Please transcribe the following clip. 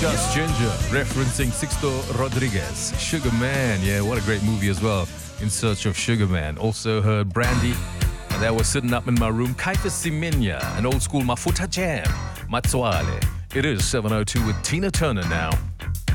Just Ginger, referencing Sixto Rodriguez. Sugar Man, yeah, what a great movie as well. In Search of Sugar Man. Also heard Brandy, and that was Sitting Up in My Room. Kaifa Siminya, an old school Mafuta Jam. Matsuale. It is 7:02 with Tina Turner now.